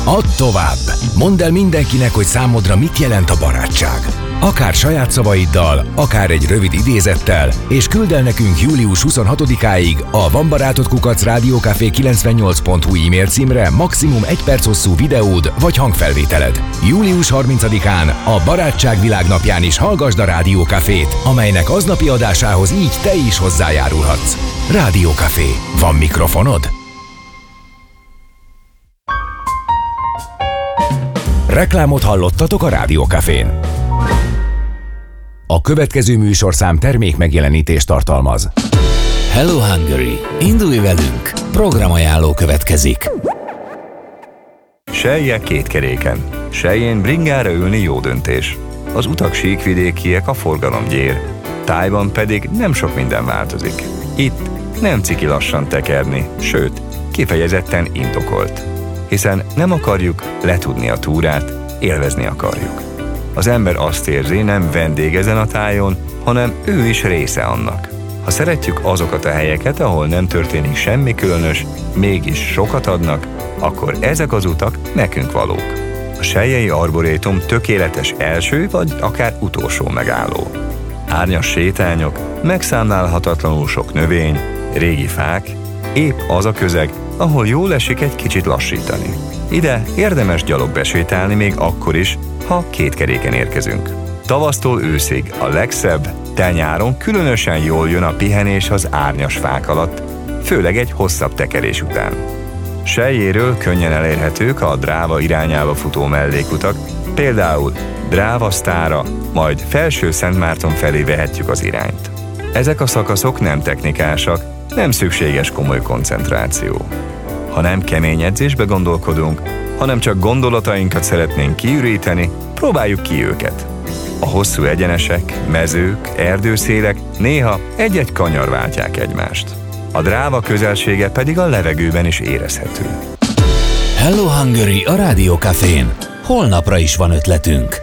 Add tovább! Mondd el mindenkinek, hogy számodra mit jelent a barátság. Akár saját szavaiddal, akár egy rövid idézettel, és küld el nekünk július 26-áig a vanbarátot@rádiókafé98.hu e-mail címre maximum 1 perc hosszú videód vagy hangfelvételed. Július 30-án a Barátság Világnapján is hallgasd a Rádiókafét, amelynek aznapi adásához így te is hozzájárulhatsz. Rádiókafé. Van mikrofonod? Reklámot hallottatok a Rádiókafén. A következő műsorszám termék megjelenítést tartalmaz. Hello Hungary! Indulj velünk! Programajánló következik. Selje kétkeréken. Seljén bringára ülni jó döntés. Az utak síkvidékiek, a forgalom gyér. Tájban pedig nem sok minden változik. Itt nem ciki lassan tekerni, sőt, kifejezetten indokolt. Hiszen nem akarjuk letudni a túrát, élvezni akarjuk. Az ember azt érzi, nem vendég ezen a tájon, hanem ő is része annak. Ha szeretjük azokat a helyeket, ahol nem történik semmi különös, mégis sokat adnak, akkor ezek az utak nekünk valók. A Seljei Arborétum tökéletes első vagy akár utolsó megálló. Árnyas sétányok, megszámlálhatatlanul sok növény, régi fák, épp az a közeg, ahol jól esik egy kicsit lassítani. Ide érdemes gyalog besétálni még akkor is, ha kétkeréken érkezünk. Tavasztól őszig a legszebb, de nyáron különösen jól jön a pihenés az árnyas fák alatt, főleg egy hosszabb tekerés után. Seljéről könnyen elérhetők a Dráva irányába futó mellékutak, például Drávasztára, majd Felső-Szentmárton felé vehetjük az irányt. Ezek a szakaszok nem technikásak, nem szükséges komoly koncentráció. Ha nem kemény edzésbe gondolkodunk, hanem csak gondolatainkat szeretnénk kiüríteni, próbáljuk ki őket. A hosszú egyenesek, mezők, erdőszélek néha egy-egy kanyar váltják egymást. A Dráva közelsége pedig a levegőben is érezhető. Hello Hungary a Rádiókafén. Holnapra is van ötletünk.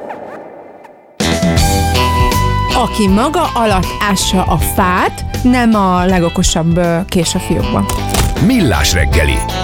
Aki maga alatt ássa a fát, nem a legokosabb kés a fiókban. Millás reggeli.